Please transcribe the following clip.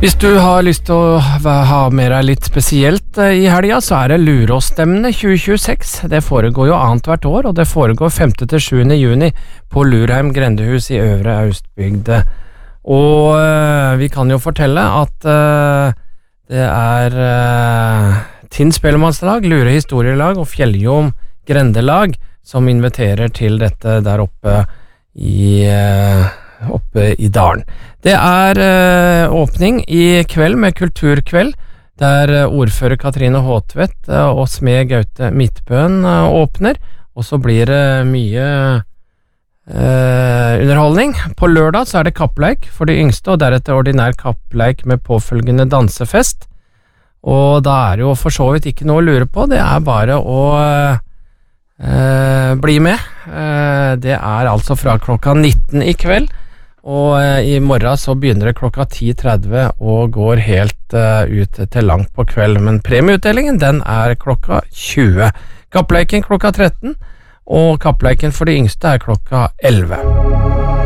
Hvis du har lyst til å ha med deg litt spesielt i helga, så det Luråsstevne 2026. Det foregår jo annet hvert år, og det foregår 5. til 7. juni på Lurheim grendehus i Øvre Austbygd. Og vi kan jo fortelle at det Tinn Spellemannslag, Lure Historielag og Fjelljom Grendelag som inviterer til dette der oppe i dalen. Det åpning i kveld med kulturkveld, der ordfører Katrine Håtvedt og smed Gaute Midtbøen åpner, og så blir det mye underholdning. På lørdag så det kappleik for de yngste, og deretter ordinær kappleik med påfølgende dansefest. Og da det jo for så vidt ikke noe å lure på, det bare å bli med. Det altså fra klokka 19 i kveld, og i morgen så begynner det klokka 10:30 og går helt ut til langt på kveld, men premieutdelingen den klokka 20. Kappleiken klokka 13, og kappleiken for de yngste klokka 11.